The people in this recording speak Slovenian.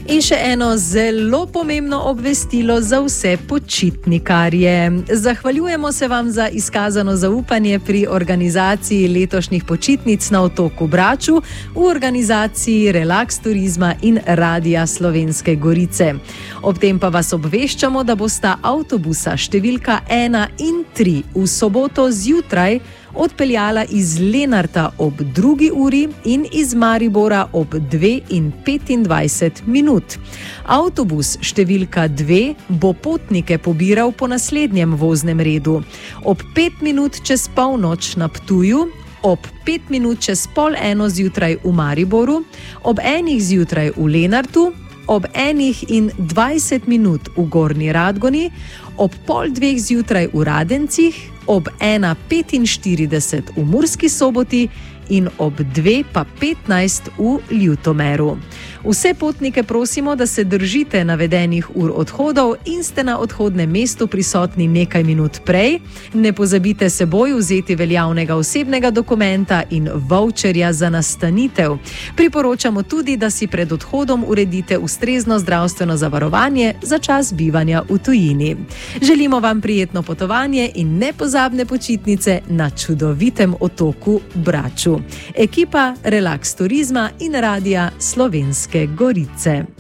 In še eno zelo pomembno obvestilo za vse počitnikarje. Zahvaljujemo se vam za izkazano zaupanje pri organizaciji letošnjih počitnic na otoku Braču v organizaciji Relax Turizma in Radia Slovenske Gorice. Ob tem pa vas obveščamo, da bosta avtobusa številka 1 in 3 v soboto zjutraj odpeljala iz Lenarta ob 2. uri in iz Maribora ob 2:25. Avtobus številka 2 bo potnike pobiral po naslednjem voznem redu. Ob 5 minut čez polnoč na Ptuju, ob 5 minut čez 12:30 zjutraj v Mariboru, ob 1 zjutraj v Lenartu, ob 1:20 v Gornji Radgoni, ob 1:30 zjutraj v Radencih, ob 1:45 v Murski Soboti in ob 2:15 v Ljutomeru. Vse potnike prosimo, da se držite navedenih ur odhodov in ste na odhodnem mestu prisotni nekaj minut prej. Ne pozabite seboj vzeti veljavnega osebnega dokumenta in voucherja za nastanitev. Priporočamo tudi, da si pred odhodom uredite ustrezno zdravstveno zavarovanje za čas bivanja v tujini. Želimo vam prijetno potovanje in nepozabne počitnice na čudovitem otoku Braču. Ekipa Relax Turizma in Radia Slovenske Gorice.